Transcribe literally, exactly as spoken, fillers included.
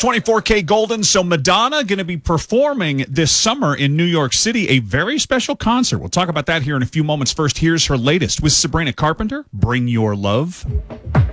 twenty-four K Golden. So Madonna going to be performing this summer in New York City, a very special concert. We'll talk about that here in a few moments. First, here's her latest with Sabrina Carpenter, Bring Your Love.